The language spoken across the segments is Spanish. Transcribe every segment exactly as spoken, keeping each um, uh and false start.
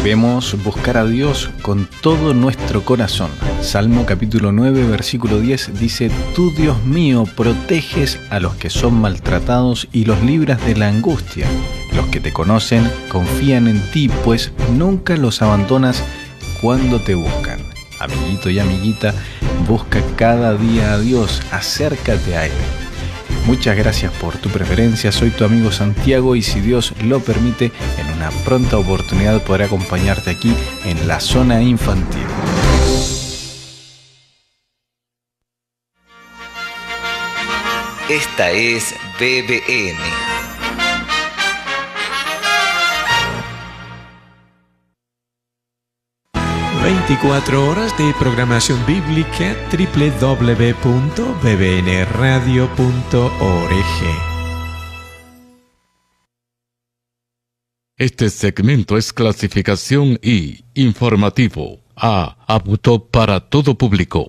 Debemos buscar a Dios con todo nuestro corazón. Salmo capítulo nueve, versículo diez dice: Tú, Dios mío, proteges a los que son maltratados y los libras de la angustia. Los que te conocen confían en ti, pues nunca los abandonas cuando te buscan. Amiguito y amiguita, busca cada día a Dios, acércate a Él. Muchas gracias por tu preferencia, soy tu amigo Santiago y si Dios lo permite, en una pronta oportunidad podré acompañarte aquí en la zona infantil. Esta es B B N. veinticuatro horas de programación bíblica, doble u doble u doble u punto b b n radio punto org. Este segmento es clasificación I, informativo, A, apto para todo público.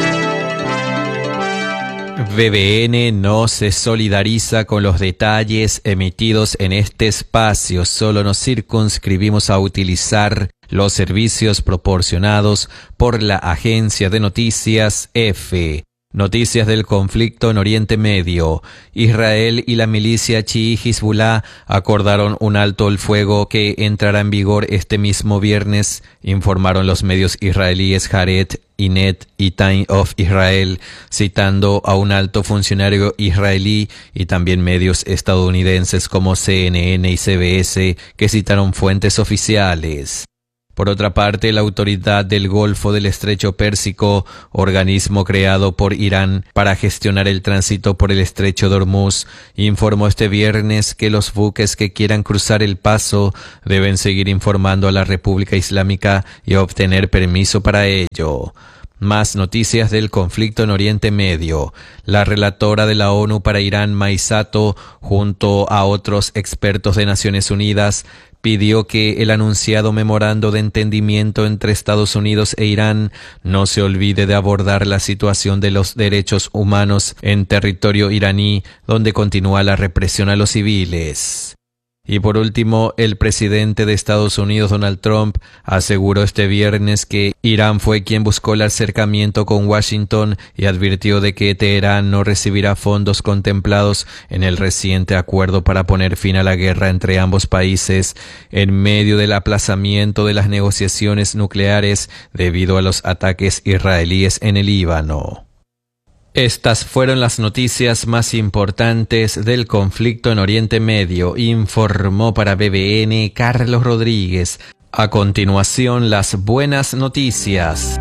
B B N no se solidariza con los detalles emitidos en este espacio, solo nos circunscribimos a utilizar los servicios proporcionados por la agencia de noticias EFE. Noticias del conflicto en Oriente Medio. Israel y la milicia chií Hezbollah acordaron un alto el fuego que entrará en vigor este mismo viernes, informaron los medios israelíes Haaretz, Ynet y Time of Israel, citando a un alto funcionario israelí, y también medios estadounidenses como C N N y C B S, que citaron fuentes oficiales. Por otra parte, la Autoridad del Golfo del Estrecho Pérsico, organismo creado por Irán para gestionar el tránsito por el Estrecho de Hormuz, informó este viernes que los buques que quieran cruzar el paso deben seguir informando a la República Islámica y obtener permiso para ello. Más noticias del conflicto en Oriente Medio. La relatora de la ONU para Irán, Mai Sato, junto a otros expertos de Naciones Unidas, pidió que el anunciado memorando de entendimiento entre Estados Unidos e Irán no se olvide de abordar la situación de los derechos humanos en territorio iraní, donde continúa la represión a los civiles. Y por último, el presidente de Estados Unidos, Donald Trump, aseguró este viernes que Irán fue quien buscó el acercamiento con Washington y advirtió de que Teherán no recibirá fondos contemplados en el reciente acuerdo para poner fin a la guerra entre ambos países en medio del aplazamiento de las negociaciones nucleares debido a los ataques israelíes en el Líbano. Estas fueron las noticias más importantes del conflicto en Oriente Medio, informó para B B N Carlos Rodríguez. A continuación, las buenas noticias.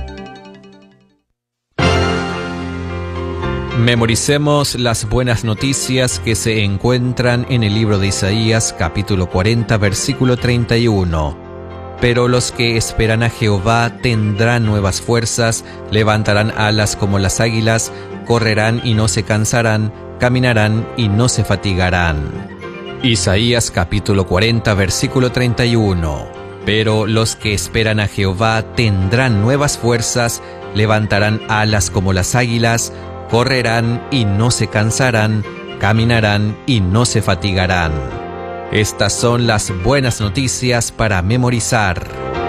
Memoricemos las buenas noticias que se encuentran en el libro de Isaías, capítulo cuarenta, versículo treinta y uno. Pero los que esperan a Jehová tendrán nuevas fuerzas, levantarán alas como las águilas, correrán y no se cansarán, caminarán y no se fatigarán. Isaías capítulo cuarenta, versículo treinta y uno. Pero los que esperan a Jehová tendrán nuevas fuerzas, levantarán alas como las águilas, correrán y no se cansarán, caminarán y no se fatigarán. Estas son las buenas noticias para memorizar.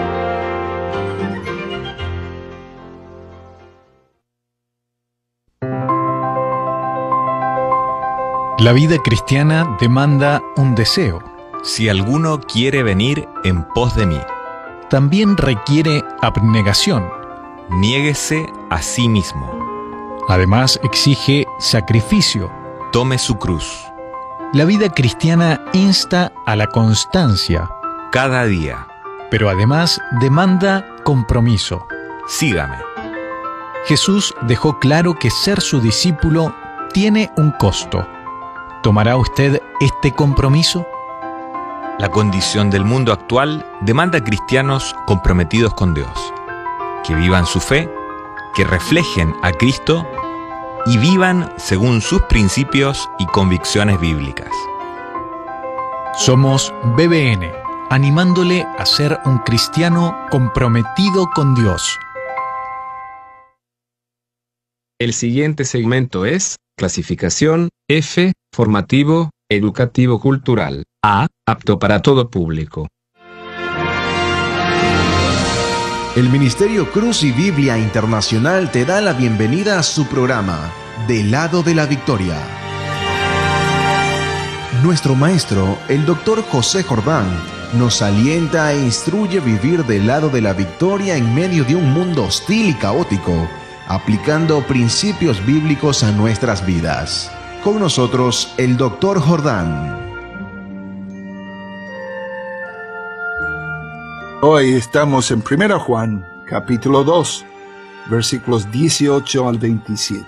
La vida cristiana demanda un deseo. Si alguno quiere venir en pos de mí, También requiere abnegación. niéguese a sí mismo, Además exige sacrificio. tome su cruz, La vida cristiana insta a la constancia, cada día, pero además demanda compromiso. sígame. Jesús dejó claro que ser su discípulo tiene un costo. ¿Tomará usted este compromiso? La condición del mundo actual demanda cristianos comprometidos con Dios, que vivan su fe, que reflejen a Cristo y vivan según sus principios y convicciones bíblicas. Somos B B N, animándole a ser un cristiano comprometido con Dios. El siguiente segmento es clasificación F, formativo, educativo cultural. A, apto para todo público. El Ministerio Cruz y Biblia Internacional te da la bienvenida a su programa, Del Lado de la Victoria. Nuestro maestro, el doctor José Jordán, nos alienta e instruye a vivir del lado de la victoria en medio de un mundo hostil y caótico, aplicando principios bíblicos a nuestras vidas. Con nosotros, el doctor Jordán. Hoy estamos en primera Juan, capítulo dos, versículos dieciocho al veintisiete.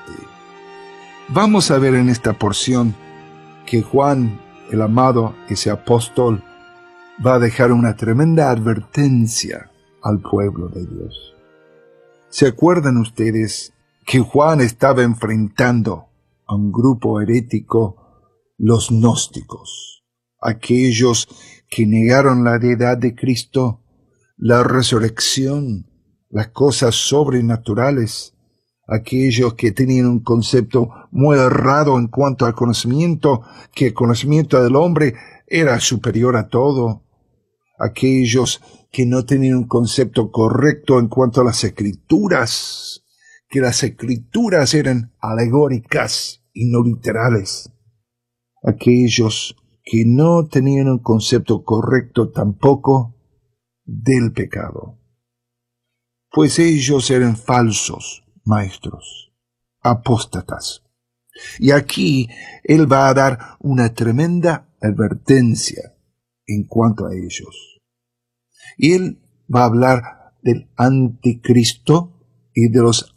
Vamos a ver en esta porción que Juan, el amado, ese apóstol, va a dejar una tremenda advertencia al pueblo de Dios. ¿Se acuerdan ustedes que Juan estaba enfrentando a un grupo herético, los gnósticos, aquellos que negaron la deidad de Cristo, la resurrección, las cosas sobrenaturales, aquellos que tenían un concepto muy errado en cuanto al conocimiento, que el conocimiento del hombre era superior a todo, aquellos que no tenían un concepto correcto en cuanto a las escrituras, que las escrituras eran alegóricas y no literales, aquellos que no tenían un concepto correcto tampoco del pecado, pues ellos eran falsos maestros, apóstatas. Y aquí él va a dar una tremenda advertencia en cuanto a ellos. Y él va a hablar del anticristo y de los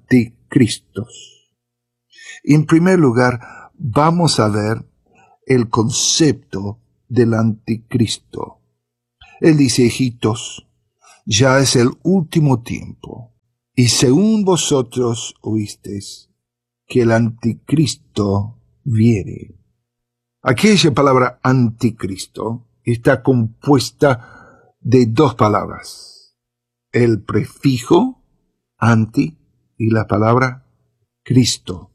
anticristos. En primer lugar, vamos a ver el concepto del anticristo. Él dice, hijitos, ya es el último tiempo, y según vosotros oísteis que el anticristo viene. Aquella palabra anticristo está compuesta de dos palabras, el prefijo anti y la palabra Cristo.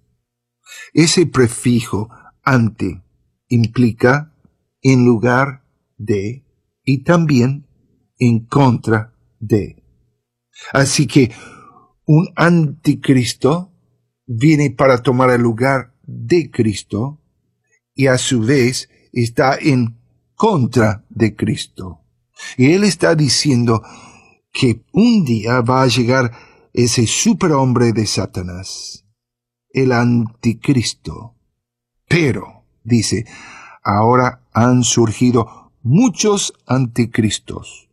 Ese prefijo anti implica en lugar de y también en contra de. Así que un anticristo viene para tomar el lugar de Cristo y a su vez está en contra de Cristo. Y él está diciendo que un día va a llegar ese superhombre de Satanás, el anticristo. Pero, dice, ahora han surgido muchos anticristos,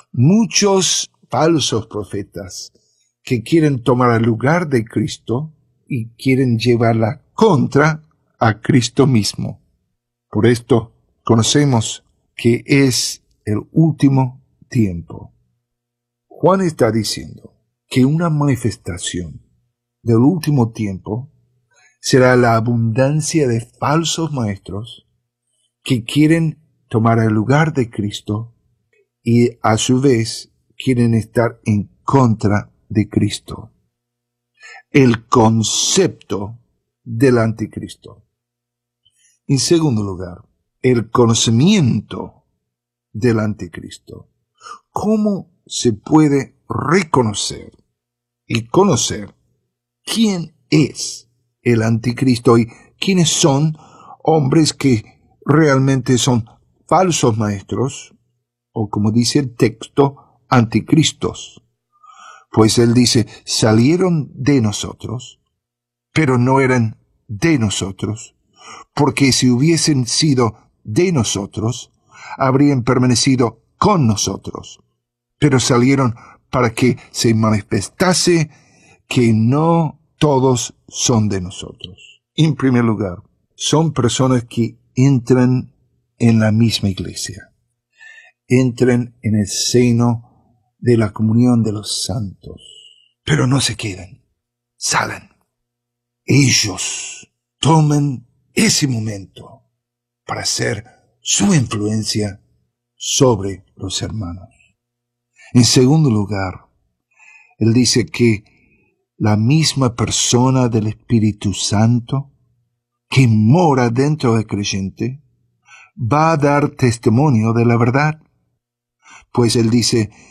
muchos falsos profetas que quieren tomar el lugar de Cristo y quieren llevarla contra a Cristo mismo. Por esto conocemos que es el último tiempo. Juan está diciendo que una manifestación del último tiempo será la abundancia de falsos maestros que quieren tomar el lugar de Cristo y a su vez quieren estar en contra de Cristo. El concepto del anticristo. En segundo lugar, el conocimiento del anticristo. ¿Cómo se puede reconocer y conocer quién es el anticristo y quiénes son hombres que realmente son falsos maestros, o como dice el texto, anticristos? Pues él dice, salieron de nosotros, pero no eran de nosotros, porque si hubiesen sido de nosotros, habrían permanecido con nosotros, pero salieron para que se manifestase que no todos son de nosotros. En primer lugar, son personas que entran en la misma iglesia, entran en el seno de la comunión de los santos, pero no se quedan, salen. Ellos toman ese momento para hacer su influencia sobre los hermanos. En segundo lugar, él dice que la misma persona del Espíritu Santo que mora dentro del creyente va a dar testimonio de la verdad. Pues él dice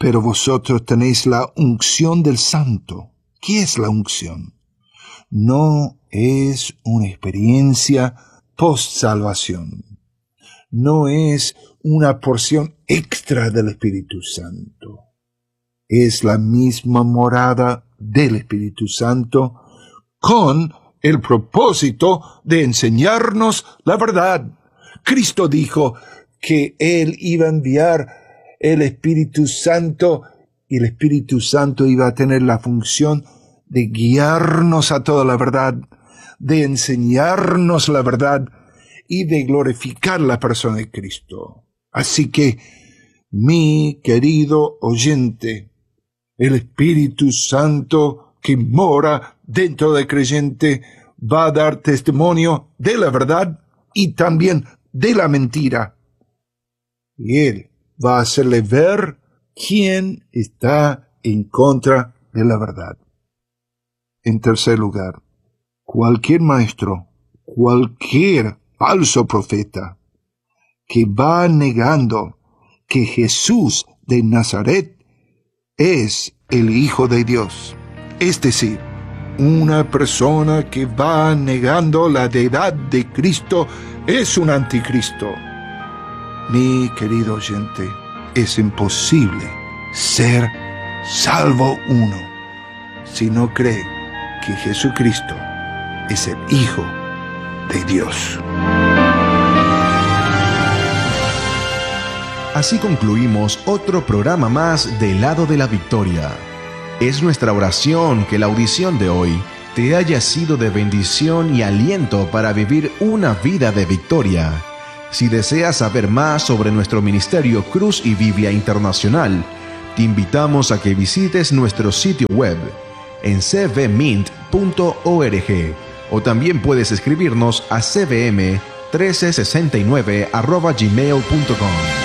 pero vosotros tenéis la unción del Santo. ¿Qué es la unción? No es una experiencia post-salvación. No es una porción extra del Espíritu Santo. Es la misma morada del Espíritu Santo con el propósito de enseñarnos la verdad. Cristo dijo que Él iba a enviar el Espíritu Santo y el Espíritu Santo iba a tener la función de guiarnos a toda la verdad, de enseñarnos la verdad y de glorificar la persona de Cristo. Así que, mi querido oyente, el Espíritu Santo que mora dentro del creyente va a dar testimonio de la verdad y también de la mentira. Y Él va a hacerle ver quién está en contra de la verdad. En tercer lugar, cualquier maestro, cualquier falso profeta que va negando que Jesús de Nazaret es el Hijo de Dios, es decir, una persona que va negando la deidad de Cristo es un anticristo. Mi querido oyente, es imposible ser salvo uno si no cree que Jesucristo es el Hijo de Dios. Así concluimos otro programa más del Lado de la Victoria. Es nuestra oración que la audición de hoy te haya sido de bendición y aliento para vivir una vida de victoria. Si deseas saber más sobre nuestro ministerio Cruz y Biblia Internacional, te invitamos a que visites nuestro sitio web en c v mint punto org o también puedes escribirnos a c v m mil trescientos sesenta y nueve arroba gmail punto com.